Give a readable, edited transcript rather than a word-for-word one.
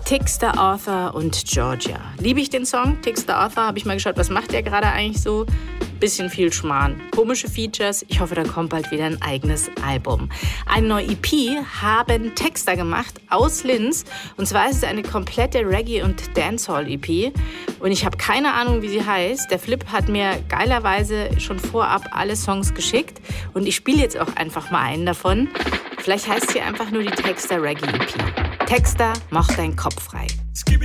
Tixter Arthur und Georgia. Liebe ich den Song? Tixter Arthur, habe ich mal geschaut, was macht der gerade eigentlich so? Bisschen viel Schmarrn. Komische Features. Ich hoffe, da kommt bald wieder ein eigenes Album. Eine neue EP haben Texter gemacht aus Linz. Und zwar ist es eine komplette Reggae- und Dancehall-EP. Und ich habe keine Ahnung, wie sie heißt. Der Flip hat mir geilerweise schon vorab alle Songs geschickt. Und ich spiele jetzt auch einfach mal einen davon. Vielleicht heißt sie einfach nur die Texter Reggae EP. Texter, mach deinen Kopf frei. Skip